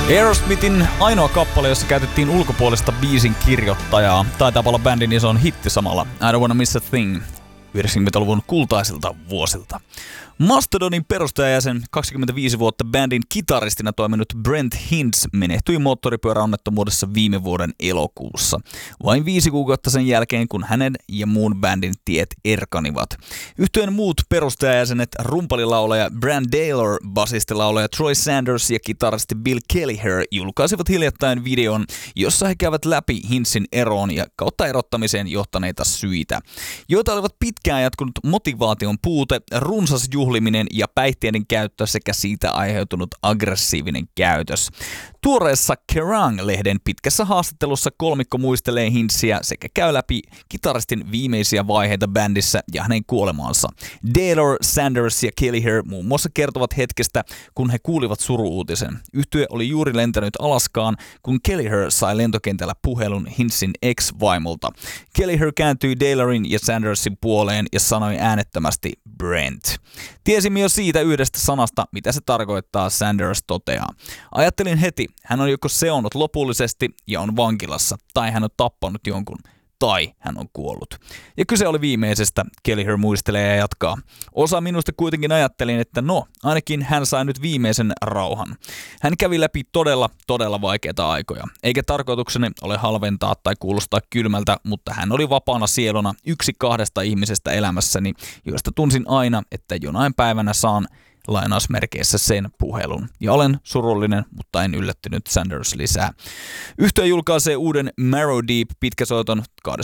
Aerosmithin ainoa kappale, jossa käytettiin ulkopuolista biisin kirjoittajaa. Taitaa olla bändin ison hitti samalla. I Don't Wanna Miss a Thing 90-luvun kultaisilta vuosilta. Mastodonin perustajajäsen 25 vuotta bändin kitaristina toiminut Brent Hinds menehtyi moottoripyöräonnettomuudessa viime vuoden elokuussa. Vain 5 kuukautta sen jälkeen, kun hänen ja muun bändin tiet erkanivat. Yhtyeen muut perustajajäsenet rumpalilaulaja Brann Dailor, basistilaulaja Troy Sanders ja kitaristi Bill Kelliher julkaisivat hiljattain videon, jossa he käyvät läpi Hindsin eroon ja kautta erottamiseen johtaneita syitä, joita olivat pitkään jatkunut motivaation puute, runsas juhliminen ja päihteiden käyttö sekä siitä aiheutunut aggressiivinen käytös. Tuoreessa Kerrang!-lehden pitkässä haastattelussa kolmikko muistelee Hindsiä sekä käy läpi kitaristin viimeisiä vaiheita bändissä ja hänen kuolemaansa. Dailor, Sanders ja Kelliher muun muassa kertovat hetkestä, kun he kuulivat suru-uutisen. Yhtye oli juuri lentänyt Alaskaan, kun Kelliher sai lentokentällä puhelun Hindsin ex-vaimolta. Kelliher kääntyi Dailorin ja Sandersin puoleen ja sanoi äänettömästi Brent. Tiesimme jo siitä yhdestä sanasta, mitä se tarkoittaa, Sanders toteaa. Ajattelin heti, hän on joko seonnut lopullisesti ja on vankilassa, tai hän on tappanut jonkun, tai hän on kuollut. Ja kyse oli viimeisestä, Kelliher muistelee ja jatkaa. Osa minusta kuitenkin ajattelin, että ainakin hän sai nyt viimeisen rauhan. Hän kävi läpi todella vaikeita aikoja. Eikä tarkoitukseni ole halventaa tai kuulostaa kylmältä, mutta hän oli vapaana sieluna yksi 2 ihmisestä elämässäni, joista tunsin aina, että jonain päivänä saan lainausmerkeissä sen puhelun. Ja olen surullinen, mutta en yllättynyt, Sanders lisää. Yhtye julkaisee uuden Marrow Deep pitkäsoiton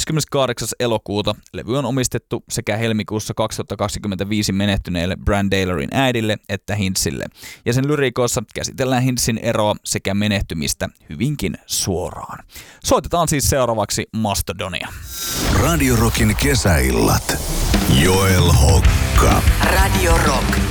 28. elokuuta. Levy on omistettu sekä helmikuussa 2025 menehtyneelle Brann Dailorin äidille että Hindsille. Ja sen lyriikoissa käsitellään Hindsin eroa sekä menehtymistä hyvinkin suoraan. Soitetaan siis seuraavaksi Mastodonia. Radio Rockin kesäillat. Joel Hokka. Radio Rock.